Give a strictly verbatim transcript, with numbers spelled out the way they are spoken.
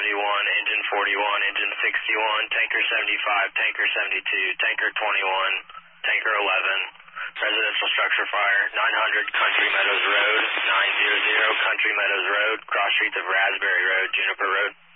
seventy-one, engine forty-one, engine sixty-one, tanker seventy-five, tanker seventy-two, tanker twenty-one, tanker eleven, residential structure fire, nine hundred Country Meadows Road, nine hundred Country Meadows Road, cross streets of Raspberry Road, Juniper Road.